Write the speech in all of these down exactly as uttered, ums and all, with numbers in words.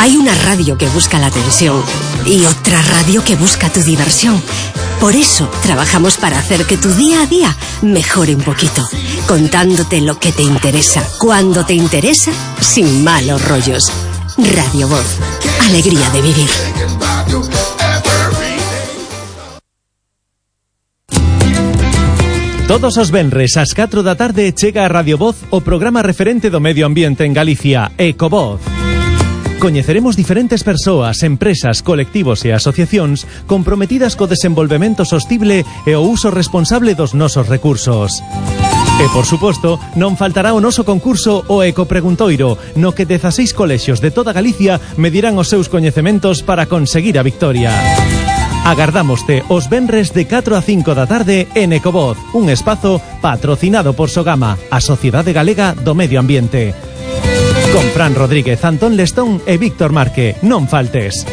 Hay una radio que busca la atención y otra radio que busca tu diversión. Por eso trabajamos para hacer que tu día a día mejore un poquito, contándote lo que te interesa, cuando te interesa, sin malos rollos. Radio Voz, alegría de vivir. Todos os venres ás catro da tarde chega a Radio Voz o programa referente do medio ambiente en Galicia, Ecovoz. Coñeceremos diferentes persoas, empresas, colectivos e asociacións comprometidas co desenvolvemento sostible e o uso responsable dos nosos recursos. E, por suposto, non faltará o noso concurso o Ecopreguntoiro, no que dezaseis colexios de toda Galicia medirán os seus coñecementos para conseguir a victoria. Agardámoste os venres de catro a cinco da tarde en Ecovoz, un espazo patrocinado por Sogama, a Sociedade Galega do Medio Ambiente. Con Fran Rodríguez, Antón Lestón e Víctor Marque. Non faltes.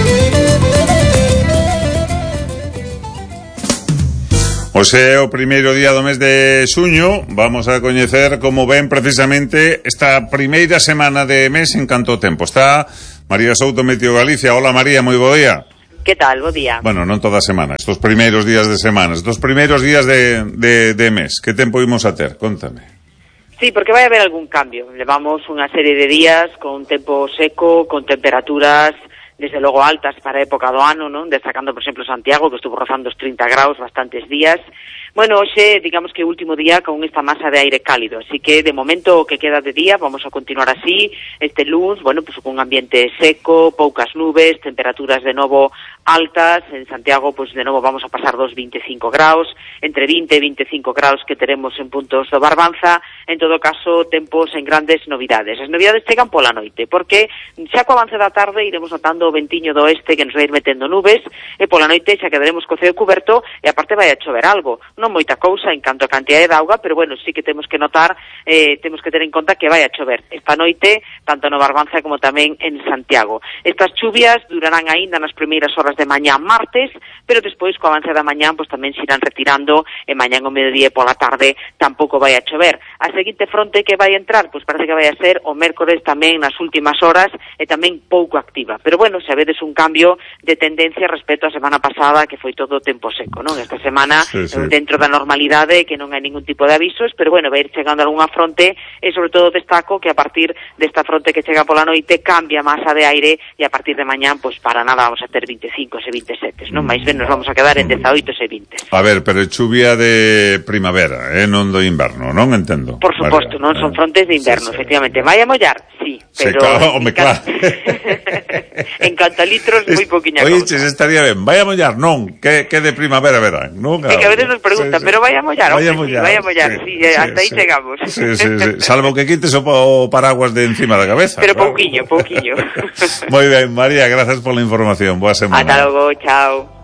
Hoxe é o primeiro día do mes de xuño. Vamos a coñecer como ven precisamente esta primeira semana de mes en canto tempo. Está María Souto, Meteo Galicia. Hola María, moi bo día. Que tal? Bo día. Bueno, non toda a semana, estos primeiros días de semana, estos primeiros días de, de, de mes. Que tempo imos a ter? Contame. Sí, porque vai haber algún cambio. Levamos unha serie de días con tempo seco, con temperaturas desde logo altas para a época do ano, non? Destacando, por exemplo, Santiago, que estuvo rozando os trinta graus bastantes días. Bueno, hoxe, digamos que o último día con esta masa de aire cálido, así que de momento o que queda de día vamos a continuar así, este luns, bueno, pues con un ambiente seco, poucas nubes, temperaturas de novo altas, en Santiago pues de novo vamos a pasar dos veinticinco graus, entre vinte e veinticinco graus que teremos en puntos do Barbanza, en todo caso tempos en grandes novidades. As novidades chegan pola noite, porque xa co avance da tarde iremos notando o ventiño do oeste que nos vai ir metendo nubes, e pola noite xa quedaremos co ceo cuberto e aparte vai a chover algo. Non moita cousa en canto a cantidade de auga, pero bueno, sí que temos que notar, eh, temos que ter en conta que vai a chover esta noite, tanto no Barbanza como tamén en Santiago. Estas chuvias durarán aínda nas primeiras horas de mañá martes, pero despois co avance da mañá pues, tamén se irán retirando, e mañán o mediodía e pola tarde tampouco vai a chover. A seguinte fronte que vai a entrar, pues parece que vai a ser o mércores tamén nas últimas horas e tamén pouco activa. Pero bueno, se vedes un cambio de tendencia respecto á semana pasada, que foi todo tempo seco, non? Esta semana, sí, sí. dentro da normalidade, que non hai ningún tipo de avisos, pero bueno, vai ir chegando algunha fronte, e sobre todo destaco que a partir desta fronte que chega pola noite cambia a masa de aire, e a partir de mañán, pues para nada vamos a ter veinticinco e veintisiete, non? Mais ben nos vamos a quedar en dezaoito e vinte. A ver, pero é chuvia de primavera, eh? Non do inverno, non entendo. Por suposto, non son frontes de inverno, sí, sí. Efectivamente. Vai a mollar? Sí, pero... Sí, claro, home, claro. En canto a litros, moi poquinha Oye, cousa. Oye, estaría ben. Vai a mollar? Non, que, que de primavera verán, non? Sí, que a veces nos preguntan, sí, sí. Pero vai a mollar? Vai a mollar, mollar, sí, vai a mollar, sí, sí, sí, hasta aí sí. chegamos. Sí, sí, sí. Salvo que quites o, o paraguas de encima da cabeza. Pero claro. pouquiño, pouquiño. Moi ben, María, gracias pola información. Boa semana. Ata logo, chao.